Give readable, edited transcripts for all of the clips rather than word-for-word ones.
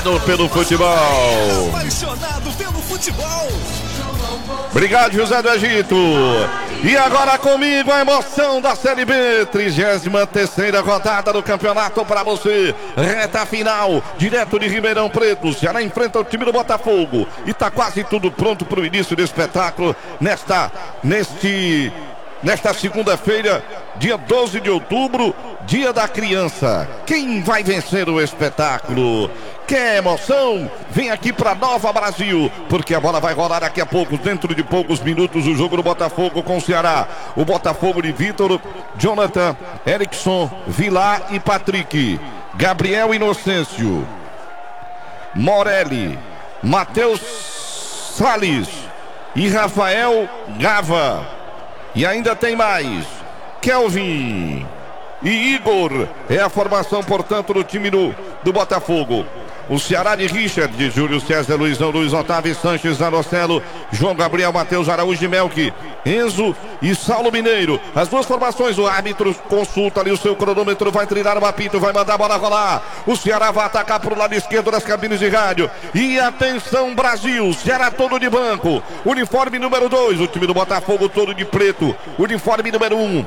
apaixonado pelo futebol. Apaixonado pelo futebol. Obrigado, José do Egito. E agora comigo a emoção da Série B, 33ª rodada do campeonato para você. Reta final, direto de Ribeirão Preto. Ceará enfrenta o time do Botafogo. E está quase tudo pronto para o início do espetáculo nesta segunda-feira, dia 12 de outubro, dia da criança. Quem vai vencer o espetáculo? Quer emoção? Vem aqui para Nova Brasil, porque a bola vai rolar daqui a pouco, dentro de poucos minutos, o jogo do Botafogo com o Ceará. O Botafogo de Vitor, Jonathan, Erickson, Vilar e Patrick. Gabriel Inocêncio, Morelli, Matheus Salles e Rafael Gava. E ainda tem mais, Kelvin e Igor. É a formação, portanto, do time do Botafogo. O Ceará de Richard, de Júlio César, Luizão, Luiz Otávio, Sanches, Zanocelo, João Gabriel, Matheus Araújo de Melk, Enzo e Saulo Mineiro. As duas formações, o árbitro consulta ali o seu cronômetro, vai trilhar o apito, vai mandar a bola rolar. O Ceará vai atacar para o lado esquerdo das cabines de rádio. E atenção, Brasil, Ceará todo de branco. Uniforme número 2, o time do Botafogo todo de preto. Uniforme número 1.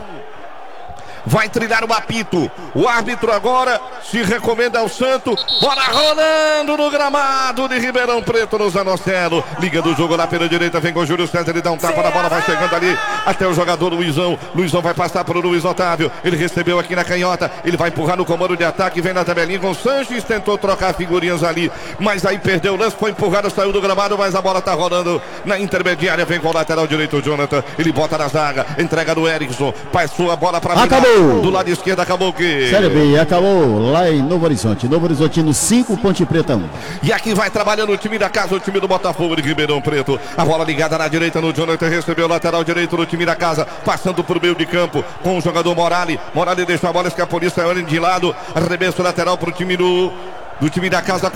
Vai trilhar o apito. O árbitro agora se recomenda ao Santo. Bola rolando no gramado de Ribeirão Preto, no Zanocelo. Liga do jogo lá pela direita. Vem com o Júlio César. Ele dá um tapa na bola. Vai chegando ali até o jogador Luizão. Luizão vai passar para o Luiz Otávio. Ele recebeu aqui na canhota. Ele vai empurrar no comando de ataque. Vem na tabelinha com o Sanches. Tentou trocar figurinhas ali, mas aí perdeu o lance. Foi empurrado, saiu do gramado. Mas a bola tá rolando na intermediária. Vem com o lateral direito o Jonathan. Ele bota na zaga. Entrega do Erickson. Passou a bola para Acabou. do lado esquerdo, acabou o quê? Série B, acabou lá em Novo Horizonte. Novo Horizontino 5, Ponte Preta 1. E aqui vai trabalhando o time da casa, o time do Botafogo de Ribeirão Preto. A bola ligada na direita no Jonathan, recebeu o lateral direito do time da casa, passando por meio de campo com o jogador Morali. Morali deixou a bola escapulir, saiu de lado, arremesso lateral para o time do time da casa.